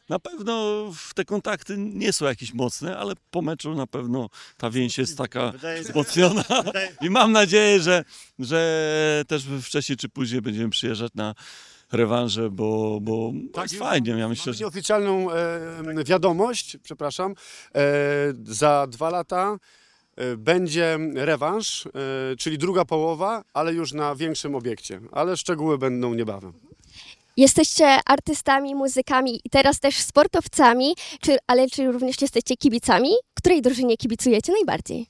Na pewno te kontakty nie są jakieś mocne, ale po meczu na pewno ta więź jest taka wzmocniona i mam nadzieję, że też wcześniej czy później będziemy przyjeżdżać na rewanże, bo jest fajnie. Ja myślę, Mamy że nieoficjalną wiadomość, przepraszam, za 2 lata będzie rewanż, czyli druga połowa, ale już na większym obiekcie, ale szczegóły będą niebawem. Jesteście artystami, muzykami i teraz też sportowcami, ale czy również jesteście kibicami? Której drużynie kibicujecie najbardziej?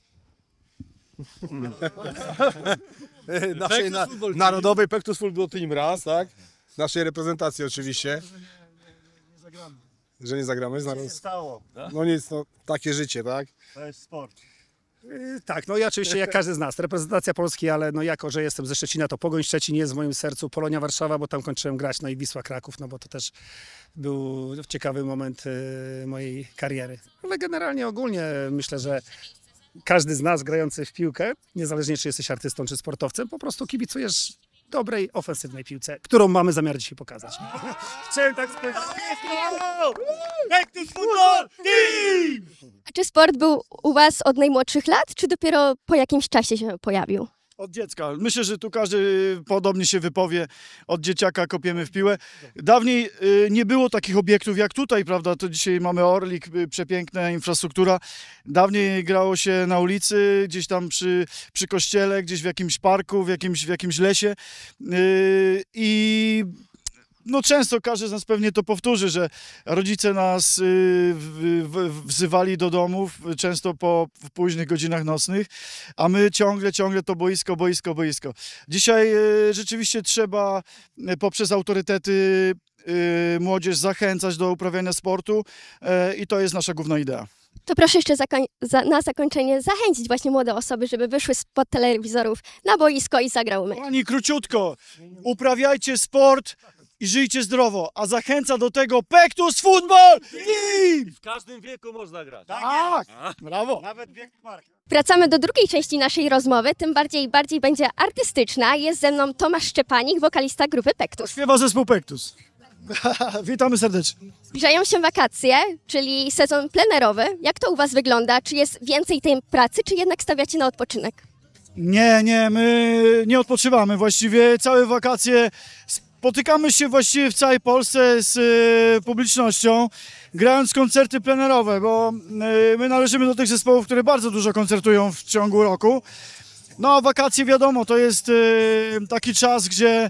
Naszej narodowej Pektus Football Team raz, tak? Naszej reprezentacji oczywiście. Że nie zagramy? Stało. No nic, no takie życie, tak? To jest sport. Tak, no i oczywiście jak każdy z nas, reprezentacja Polski, ale no jako, że jestem ze Szczecina, to Pogoń Szczecin jest w moim sercu, Polonia Warszawa, bo tam kończyłem grać, no i Wisła Kraków, no bo to też był ciekawy moment mojej kariery. Ale generalnie ogólnie myślę, że każdy z nas grający w piłkę, niezależnie czy jesteś artystą czy sportowcem, po prostu kibicujesz dobrej, ofensywnej piłce, którą mamy zamiar dzisiaj pokazać. Chciałem tak spojrzeć. Pektus Football Team! A czy sport był u was od najmłodszych lat, czy dopiero po jakimś czasie się pojawił? Od dziecka. Myślę, że tu każdy podobnie się wypowie. Od dzieciaka kopiemy w piłę. Dawniej nie było takich obiektów jak tutaj, prawda? To dzisiaj mamy Orlik, przepiękna infrastruktura. Dawniej grało się na ulicy, gdzieś tam przy kościele, gdzieś w jakimś parku, w jakimś lesie. I no często każdy z nas pewnie to powtórzy, że rodzice nas wzywali do domów, często w późnych godzinach nocnych, a my ciągle to boisko. Dzisiaj rzeczywiście trzeba poprzez autorytety młodzież zachęcać do uprawiania sportu i to jest nasza główna idea. To proszę jeszcze na zakończenie zachęcić właśnie młode osoby, żeby wyszły spod telewizorów na boisko i zagrały mecz. Pani króciutko, uprawiajcie sport i żyjcie zdrowo, a zachęca do tego Pektus Football Team! w każdym wieku można grać. Tak, brawo. Nawet wiek marki. Wracamy do drugiej części naszej rozmowy, tym bardziej będzie artystyczna. Jest ze mną Tomasz Szczepanik, wokalista grupy Pektus. Śpiewa zespół Pektus. Witamy serdecznie. Zbliżają się wakacje, czyli sezon plenerowy. Jak to u was wygląda? Czy jest więcej tej pracy, czy jednak stawiacie na odpoczynek? Nie, my nie odpoczywamy. Właściwie całe wakacje spotykamy się właściwie w całej Polsce z publicznością, grając koncerty plenerowe, bo my należymy do tych zespołów, które bardzo dużo koncertują w ciągu roku. No a wakacje wiadomo, to jest taki czas, gdzie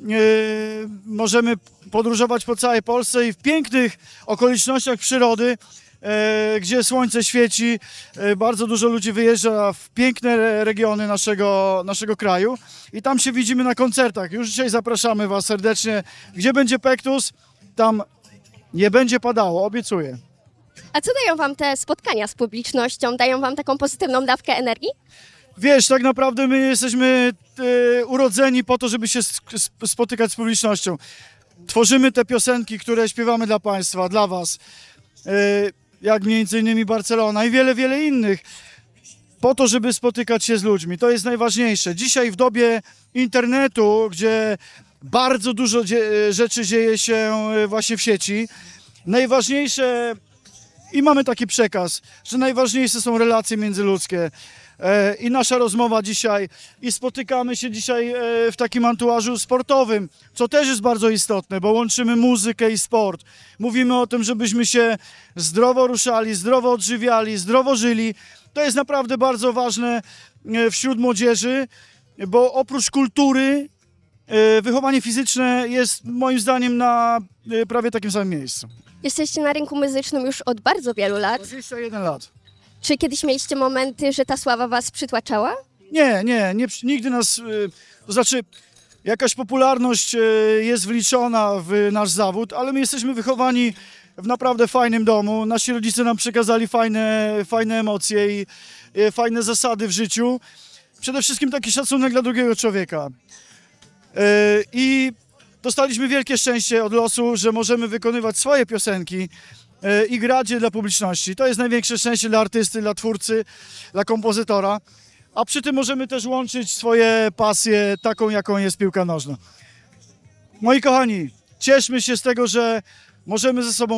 możemy podróżować po całej Polsce i w pięknych okolicznościach przyrody, gdzie słońce świeci, bardzo dużo ludzi wyjeżdża w piękne regiony naszego kraju i tam się widzimy na koncertach. Już dzisiaj zapraszamy was serdecznie, gdzie będzie Pektus, tam nie będzie padało, obiecuję. A co dają wam te spotkania z publicznością? Dają wam taką pozytywną dawkę energii? Wiesz, tak naprawdę my jesteśmy urodzeni po to, żeby się spotykać z publicznością. Tworzymy te piosenki, które śpiewamy dla państwa, dla was, jak między innymi Barcelona i wiele innych, po to, żeby spotykać się z ludźmi. To jest najważniejsze. Dzisiaj w dobie internetu, gdzie bardzo dużo rzeczy dzieje się właśnie w sieci, najważniejsze, i mamy taki przekaz, że najważniejsze są relacje międzyludzkie. I nasza rozmowa dzisiaj, i spotykamy się dzisiaj w takim anturażu sportowym, co też jest bardzo istotne, bo łączymy muzykę i sport. Mówimy o tym, żebyśmy się zdrowo ruszali, zdrowo odżywiali, zdrowo żyli. To jest naprawdę bardzo ważne wśród młodzieży, bo oprócz kultury wychowanie fizyczne jest moim zdaniem na prawie takim samym miejscu. Jesteście na rynku muzycznym już od bardzo wielu lat. 21 lat. Czy kiedyś mieliście momenty, że ta sława was przytłaczała? Nie, nigdy nas, to znaczy jakaś popularność jest wliczona w nasz zawód, ale my jesteśmy wychowani w naprawdę fajnym domu. Nasi rodzice nam przekazali fajne emocje i fajne zasady w życiu. Przede wszystkim taki szacunek dla drugiego człowieka. I dostaliśmy wielkie szczęście od losu, że możemy wykonywać swoje piosenki i grać je dla publiczności. To jest największe szczęście dla artysty, dla twórcy, dla kompozytora. A przy tym możemy też łączyć swoje pasje taką, jaką jest piłka nożna. Moi kochani, cieszmy się z tego, że możemy ze sobą